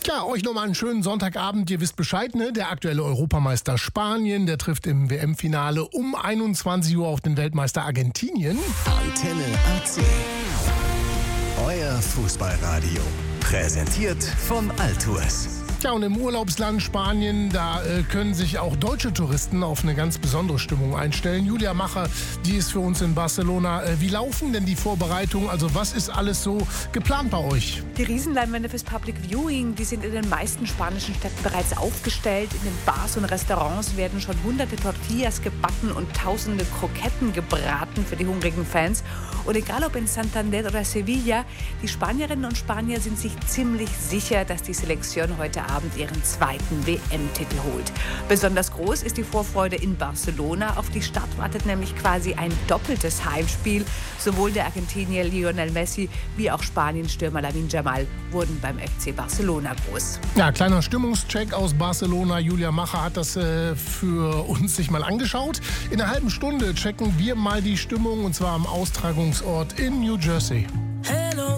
Ja, euch nochmal einen schönen Sonntagabend. Ihr wisst Bescheid, ne? Der aktuelle Europameister Spanien, der trifft im WM-Finale um 21 Uhr auf den Weltmeister Argentinien. Antenne AC. Euer Fußballradio. Präsentiert von Altours. Ja, und im Urlaubsland Spanien, da können sich auch deutsche Touristen auf eine ganz besondere Stimmung einstellen. Julia Macher, die ist für uns in Barcelona. Wie laufen denn die Vorbereitungen? Also was ist alles so geplant bei euch? Die Riesenleinwände fürs Public Viewing, die sind in den meisten spanischen Städten bereits aufgestellt. In den Bars und Restaurants werden schon hunderte Tortillas gebacken und tausende Kroketten gebraten für die hungrigen Fans. Und egal ob in Santander oder Sevilla, die Spanierinnen und Spanier sind sich ziemlich sicher, dass die Selektion heute Abend ihren zweiten WM-Titel holt. Besonders groß ist die Vorfreude in Barcelona. Auf die Stadt wartet nämlich quasi ein doppeltes Heimspiel. Sowohl der Argentinier Lionel Messi wie auch Spaniens-Stürmer Lamine Yamal wurden beim FC Barcelona groß. Ja, kleiner Stimmungscheck aus Barcelona. Julia Macher hat das für uns sich mal angeschaut. In einer halben Stunde checken wir mal die Stimmung, und zwar am Austragungsort in New Jersey.